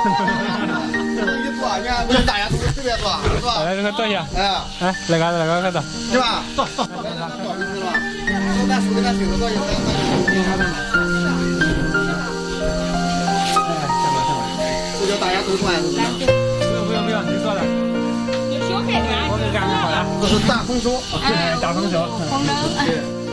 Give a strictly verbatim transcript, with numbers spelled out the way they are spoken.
一坐，你看，我大家都随便坐，是吧？ 来，这个坐下。 哎， 哎，那个那个看到， 是吧？坐坐，来来坐就是了。我咱手给咱对着坐，就咱咱就啥的嘛。哎，行吧行吧，这叫大家都穿，是不是？ 不用不用不用，你坐了。 有小孩子， 我给干好了。 这是大丰收， 大丰收。 丰收。